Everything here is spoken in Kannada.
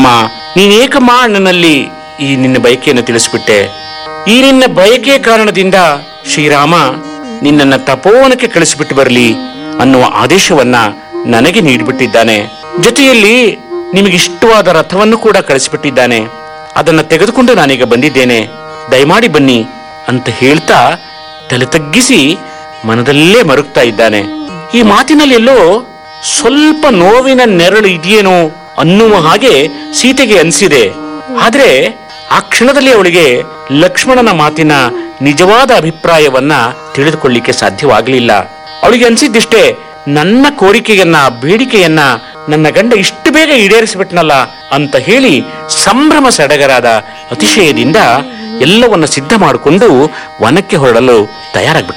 ನೀನೇಕಮ್ಮ ಅಣ್ಣನಲ್ಲಿ ಈ ನಿನ್ನ ಬಯಕೆಯನ್ನು ತಿಳಿಸ್ಬಿಟ್ಟೆ. ಈ ನಿನ್ನ ಬಯಕೆ ಕಾರಣದಿಂದ ಶ್ರೀರಾಮ ನಿನ್ನನ್ನ ತಪೋವನಕ್ಕೆ ಕಳಿಸಿಬಿಟ್ಟು ಬರಲಿ ಅನ್ನುವ ಆದೇಶವನ್ನ ನನಗೆ ನೀಡಿಬಿಟ್ಟಿದ್ದಾನೆ. ಜೊತೆಯಲ್ಲಿ ನಿಮಗಿಷ್ಟವಾದ ರಥವನ್ನು ಕೂಡ ಕಳಿಸಿಬಿಟ್ಟಿದ್ದಾನೆ. ಅದನ್ನ ತೆಗೆದುಕೊಂಡು ನಾನೀಗ ಬಂದಿದ್ದೇನೆ, ದಯಮಾಡಿ ಬನ್ನಿ ಅಂತ ಹೇಳ್ತಾ ತಲೆ ತಗ್ಗಿಸಿ ಮನದಲ್ಲೇ ಮರುಗ್ತಾ ಇದ್ದಾನೆ. ಈ ಮಾತಿನಲ್ಲಿ ಎಲ್ಲೋ ಸ್ವಲ್ಪ ನೋವಿನ ನೆರಳು ಇದೆಯೇನೋ ಅನ್ನುವ ಹಾಗೆ ಸೀತೆಗೆ ಅನಿಸಿದೆ. ಆದ್ರೆ ಆ ಕ್ಷಣದಲ್ಲಿ ಅವಳಿಗೆ ಲಕ್ಷ್ಮಣನ ಮಾತಿನ ನಿಜವಾದ ಅಭಿಪ್ರಾಯವನ್ನ ತಿಳಿದುಕೊಳ್ಳಿಕ್ಕೆ ಸಾಧ್ಯವಾಗಲಿಲ್ಲ. ಅವಳಿಗೆ ಅನ್ಸಿದ್ದಿಷ್ಟೇ, ನನ್ನ ಕೋರಿಕೆಯನ್ನ ಬೇಡಿಕೆಯನ್ನ ನನ್ನ ಗಂಡ ಇಷ್ಟು ಬೇಗ ಈಡೇರಿಸಿಬಿಟ್ನಲ್ಲ ಅಂತ ಹೇಳಿ ಸಂಭ್ರಮ ಸಡಗರಾದ ಅತಿಶಯದಿಂದ ಎಲ್ಲವನ್ನ ಸಿದ್ಧ ಮಾಡಿಕೊಂಡು ವನಕ್ಕೆ ಹೊರಡಲು ತಯಾರಾಗ್ಬಿಟ್ಟ.